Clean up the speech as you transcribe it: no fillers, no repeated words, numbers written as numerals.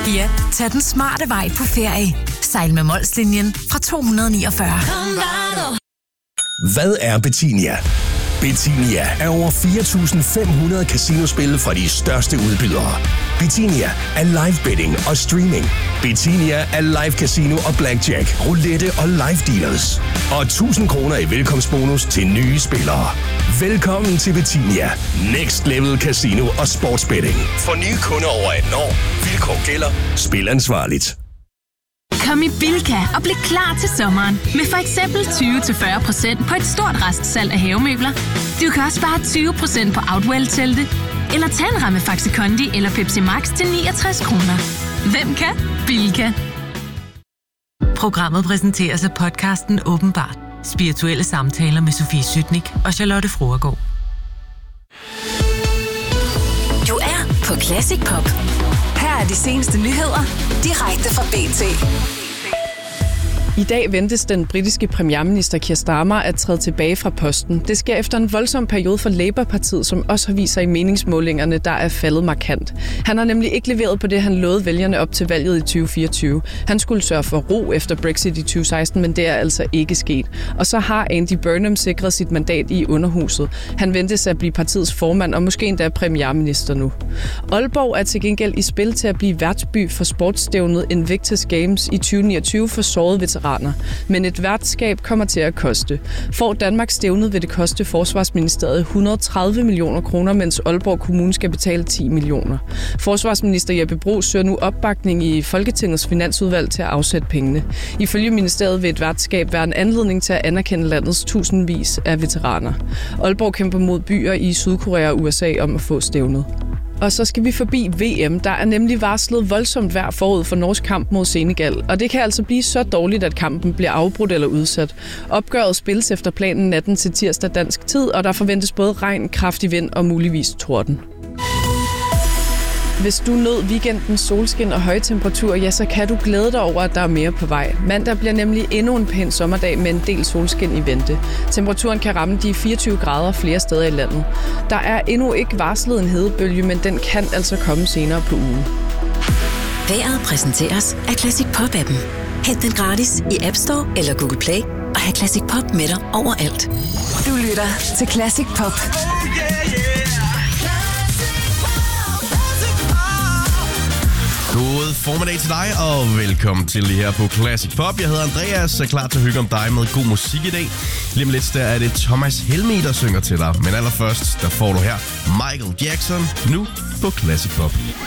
Ja, tag den smarte vej på ferie. Sejl med Molslinjen fra 249. Hvad er Betinia? Betinia er over 4.500 casinospil fra de største udbydere. Betinia er live betting og streaming. Betinia er live casino og blackjack, roulette og live dealers. Og 1.000 kroner i velkomstbonus til nye spillere. Velkommen til Betinia. Next level casino og sportsbetting. For nye kunder over 18 år. Vilkår gælder. Spil ansvarligt. Kom i Bilka og bliv klar til sommeren med for eksempel 20-40% på et stort restsalg af havemøbler. Du kan også spare 20% på Outwell-telte, eller tage en ramme Faxi Kondi eller Pepsi Max til 69 kroner. Hvem kan? Bilka. Programmet præsenteres af podcasten Åbenbart. Spirituelle samtaler med Sofie Sytnik og Charlotte Fruergaard. Du er på Classic Pop. Her er de seneste nyheder direkte fra BT. I dag ventes den britiske premierminister Keir Starmer at træde tilbage fra posten. Det sker efter en voldsom periode for Labour-partiet, som også har vist sig i meningsmålingerne, der er faldet markant. Han har nemlig ikke leveret på det, han lovede vælgerne op til valget i 2024. Han skulle sørge for ro efter Brexit i 2016, men det er altså ikke sket. Og så har Andy Burnham sikret sit mandat i Underhuset. Han ventes at blive partiets formand og måske endda premierminister nu. Aalborg er til gengæld i spil til at blive værtsby for sportsstævnet Invictus Games i 2029 for sårede veteraner. Men et værtskab kommer til at koste. For Danmark stævnet vil det koste Forsvarsministeriet 130 millioner kroner, mens Aalborg Kommune skal betale 10 millioner. Forsvarsminister Jeppe Bruus søger nu opbakning i Folketingets finansudvalg til at afsætte pengene. Ifølge ministeriet vil et værtskab være en anledning til at anerkende landets tusindvis af veteraner. Aalborg kæmper mod byer i Sydkorea og USA om at få stævnet. Og så skal vi forbi VM. Der er nemlig varslet voldsomt vejr forud for norsk kamp mod Senegal. Og det kan altså blive så dårligt, at kampen bliver afbrudt eller udsat. Opgøret spilles efter planen natten til tirsdag dansk tid, og der forventes både regn, kraftig vind og muligvis torden. Hvis du nød weekendens solskin og høje temperaturer, ja, så kan du glæde dig over, at der er mere på vej. Mandag bliver nemlig endnu en pæn sommerdag med en del solskin i vente. Temperaturen kan ramme de 24 grader flere steder i landet. Der er endnu ikke varslet en hedebølge, men den kan altså komme senere på ugen. Vejret præsenteres af Classic Pop-appen. Hent den gratis i App Store eller Google Play og have Classic Pop med dig overalt. Du lytter til Classic Pop. God formiddag til dig, og velkommen til lige her på Classic Pop. Jeg hedder Andreas, er klar til at hygge om dig med god musik i dag. Lige om lidt, der er det Thomas Helmig, der synger til dig. Men allerførst, der får du her Michael Jackson, nu på Classic Pop.